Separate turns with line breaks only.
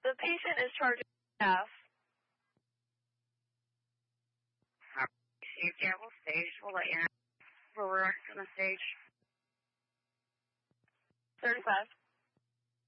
The patient is charged F.
Yeah, we'll stage. We'll let you know. We're on the stage.
35.